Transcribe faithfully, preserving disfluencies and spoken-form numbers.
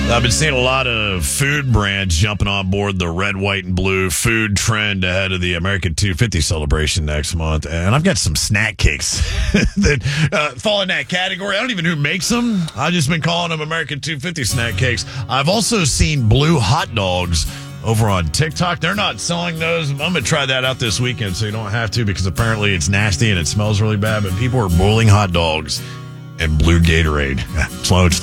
I've been seeing a lot of food brands jumping on board the red, white, and blue food trend ahead of the American two fifty celebration next month. And I've got some snack cakes that uh, fall in that category. I don't even know who makes them. I've just been calling them American two fifty snack cakes. I've also seen blue hot dogs over on TikTok. They're not selling those. I'm going to try that out this weekend so you don't have to, because apparently it's nasty and it smells really bad. But people are boiling hot dogs and blue Gatorade. Slow